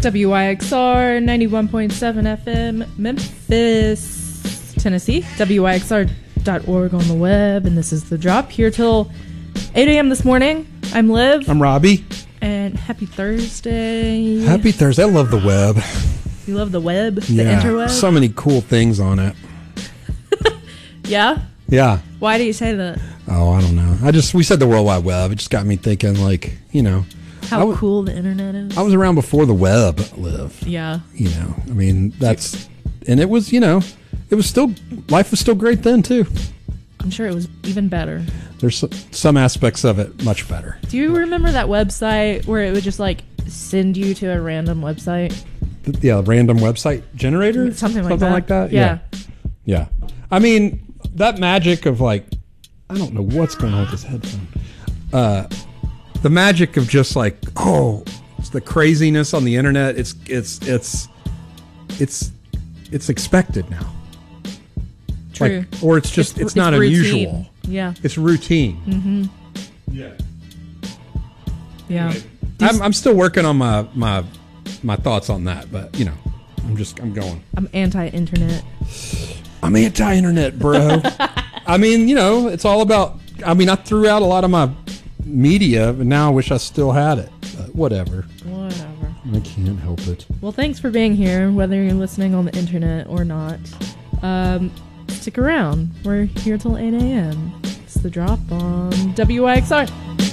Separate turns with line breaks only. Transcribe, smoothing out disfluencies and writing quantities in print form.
WYXR 91.7 FM, Memphis, Tennessee. WYXR.org on the web. And this is The Drop, here till 8 a.m. this morning. I'm Liv.
I'm Robbie.
And happy Thursday.
Happy Thursday. I love the web.
You love the web? The
Yeah,
interweb?
so many cool things on it.
Yeah?
Yeah.
Why do you say that?
Oh, I don't know. We said the World Wide Web. It just got me thinking, like, you know.
How cool the internet is.
I was around before the web, Liv.
Yeah.
You know, I mean, and it was, you know, life was still great then, too.
I'm sure it was even better.
There's some aspects of it much better.
Do you remember that website where it would just, like, send you to a random website?
Yeah, random website generator?
Something like that?
Yeah. Yeah. I mean, that magic of, like, I don't know what's going on with this headphone. The magic of just like, it's the craziness on the internet. It's expected now.
True.
Like, or it's not
routine.
unusual.
Yeah.
It's routine.
Mm-hmm.
Yeah.
Yeah.
Anyway, I'm still working on my thoughts on that, but you know, I'm going.
I'm anti-internet.
I'm anti-internet, bro. I mean, you know, it's all about. I mean, I threw out a lot of my media, but now I wish I still had it. But whatever. I can't help it.
Well, thanks for being here, whether you're listening on the internet or not. Stick around. We're here till 8 a.m. It's The Drop on WYXR.